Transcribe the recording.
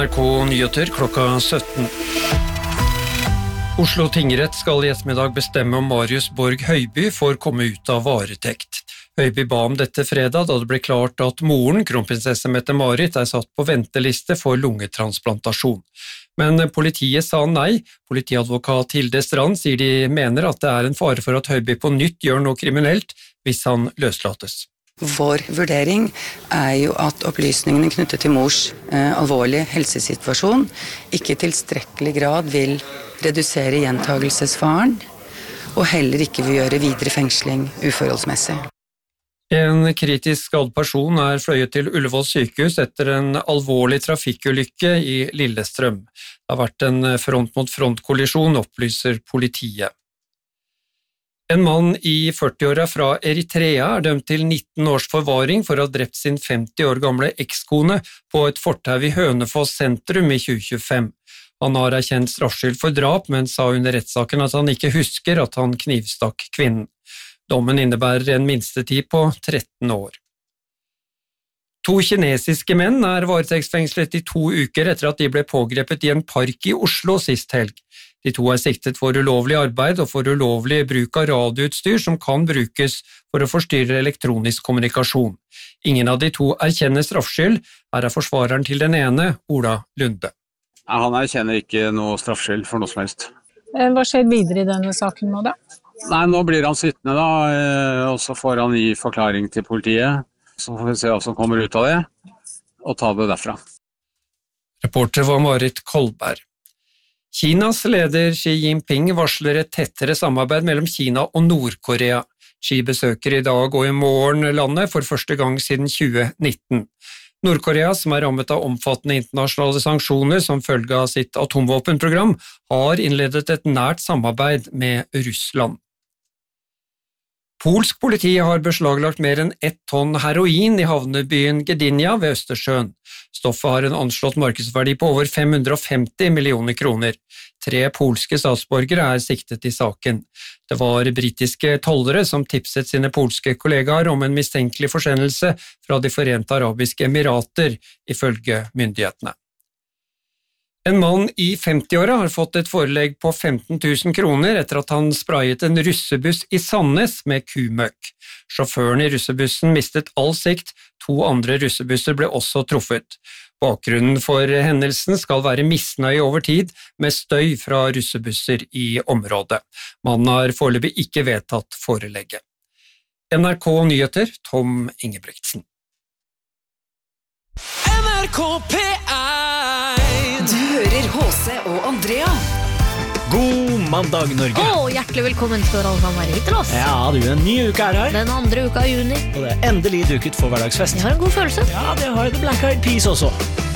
NRK Nyheter klokka 17. Oslo tingrett skal i ettermiddag bestemme om Marius Borg Høiby får komme ut av varetekt. Høiby ba om dette fredag da det ble klart at moren, kronprinsesse Mette-Marit, satt på venteliste for lungetransplantasjon. Men politiet sa nei. Politiadvokat Hilde Strand sier de mener at det en fare for at Høiby på nytt gjør noe kriminelt hvis han løslates. Vår vurdering jo at opplysningene knyttet til mors alvorlige helsesituasjon ikke i tilstrekkelig grad vil redusere gjentagelsesfaren, og heller ikke vil gjøre videre fengsling uforholdsmessig. En kritisk skadd person fløyet til Ullevål sykehus etter en alvorlig trafikkulykke i Lillestrøm. Det har vært en front-mot-front-kollisjon, opplyser politiet. En mann i 40-åra fra Eritrea dømt til 19 års forvaring for å ha drept sin 50 år gamle ekskone på et fortau i Hønefoss sentrum i 2025. Han har erkjent straffskyld for drap, men sa under rettssaken at han ikke husker at han knivstakk kvinnen. Dommen innebærer en minstetid på 13 år. 2 kinesiske menn varetektsfengslet i 2 uker etter at de ble pågrepet i en park i Oslo sist helg. De 2 siktet for ulovlig arbeid og for ulovlig bruk av radioutstyr som kan brukes for å forstyrre elektronisk kommunikasjon. Ingen av de 2 erkjenner straffskyld, forsvareren til den ene, Ola Lunde. Han erkjenner ikke noe straffskyld for noe som helst. Hva skjer videre i denne saken nå da? Nei, nå blir han sittende da, og så får han gi forklaring til politiet. Så får vi se hva som kommer ut av det, og ta det derfra. Reporter var Marit Kolberg. Kinas leder Xi Jinping varsler et tettere samarbeid mellom Kina og Nord-Korea. Xi besøker i dag og i morgen landet for første gang siden 2019. Nord-Korea, som rammet av omfattende internasjonale sanksjoner som følge av sitt atomvåpenprogram, har innledet et nært samarbeid med Russland. Polsk politi har beslaglagt mer enn 1 tonn heroin i havnebyen Gdynia ved Østersjøen. Stoffet har en anslått markedsverdi på over 550 millioner kroner. 3 polske statsborgere siktet i saken. Det var britiske tollere som tipset sine polske kollegaer om en mistenkelig forsendelse fra De Forente Arabiske Emirater, ifølge myndighetene. En mann i 50-åra har fått et forelegg på 15 000 kroner etter at han sprayet en russebuss i Sandnes med kumøkk. Sjåføren i russebussen mistet all sikt, 2 andre russebusser ble også truffet. Bakgrunnen for hendelsen skal være misnøye over tid med støy fra russebusser i området. Mannen har foreløpig ikke vedtatt forelegget. NRK Nyheter, Tom Ingebrigtsen. NRK P1. Du hører H.C. og Andrea. God mandag, Norge. Hjertelig velkommen skal dere alle sammen være hit til oss. Ja, du, en ny uke her. Den 2. uka i juni. Og det endelig duket for hverdagsfest. Jeg har en god følelse. Ja, det har The Black Eyed Peas også.